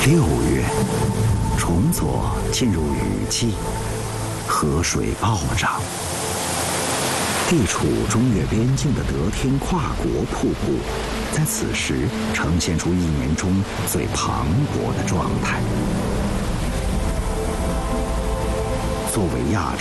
月，崇左进入雨季，河水暴涨。地处中越边境的德天跨国瀑布，在此时呈现出一年中最磅礴的状态。作为亚洲